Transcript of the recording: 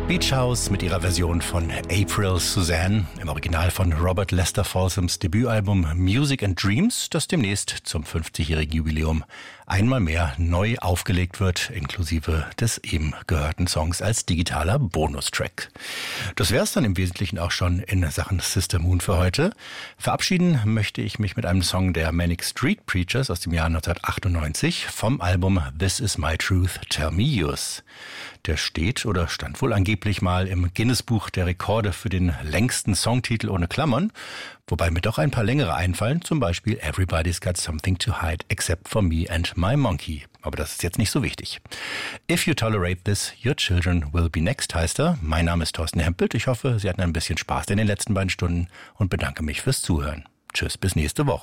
Beach House mit ihrer Version von April Suzanne im Original von Robert Lester Folsoms Debütalbum Music and Dreams, das demnächst zum 50-jährigen Jubiläum einmal mehr neu aufgelegt wird, inklusive des eben gehörten Songs als digitaler Bonustrack. Das wäre es dann im Wesentlichen auch schon in Sachen Sister Moon für heute. Verabschieden möchte ich mich mit einem Song der Manic Street Preachers aus dem Jahr 1998 vom Album This Is My Truth, Tell Me Yours. Der steht oder stand wohl angeblich mal im Guinness-Buch der Rekorde für den längsten Songtitel ohne Klammern, wobei mir doch ein paar längere einfallen, zum Beispiel Everybody's Got Something to Hide Except for Me and My Monkey. Aber das ist jetzt nicht so wichtig. If you tolerate this, your children will be next heißt er. Mein Name ist Thorsten Hempelt. Ich hoffe, Sie hatten ein bisschen Spaß in den letzten beiden Stunden und bedanke mich fürs Zuhören. Tschüss, bis nächste Woche.